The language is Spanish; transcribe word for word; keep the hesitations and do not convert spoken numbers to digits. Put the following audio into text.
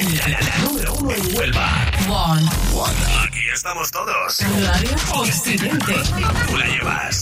La, la, la número uno en Huelva. One. One. Aquí estamos todos. Radio Occidente. Tú la llevas.